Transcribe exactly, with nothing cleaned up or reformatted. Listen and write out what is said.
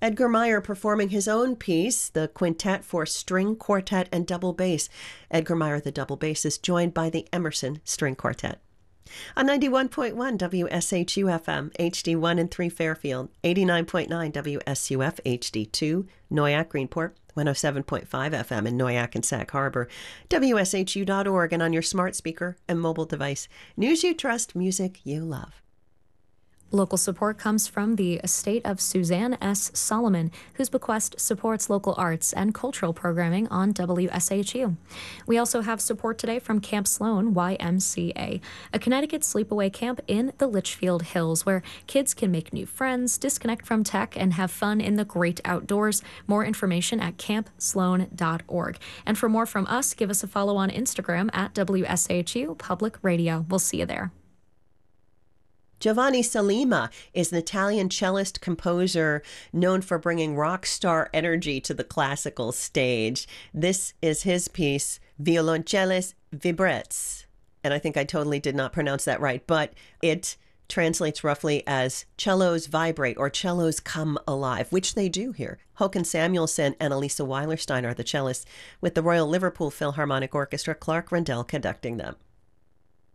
Edgar Meyer performing his own piece, the Quintet for String Quartet and Double Bass. Edgar Meyer, the double bass, is joined by the Emerson String Quartet. On ninety-one point one W S H U F M, H D one and three Fairfield, eighty-nine point nine W S U F H D two, Noyak, Greenport, one oh seven point five F M in Noyak and Sac Harbor, W S H U dot org, and on your smart speaker and mobile device. News you trust, music you love. Local support comes from the estate of Suzanne S. Solomon, whose bequest supports local arts and cultural programming on W S H U. We also have support today from Camp Sloan Y M C A, a Connecticut sleepaway camp in the Litchfield Hills, where kids can make new friends, disconnect from tech, and have fun in the great outdoors. More information at camp sloan dot org. And for more from us, give us a follow on Instagram at W S H U Public Radio. We'll see you there. Giovanni Salima is an Italian cellist composer known for bringing rock star energy to the classical stage. This is his piece, Violoncellis Vibrettes. And I think I totally did not pronounce that right, but it translates roughly as cellos vibrate or cellos come alive, which they do here. Håkan Samuelsson and Elisa Weilerstein are the cellists, with the Royal Liverpool Philharmonic Orchestra, Clark Rendell conducting them.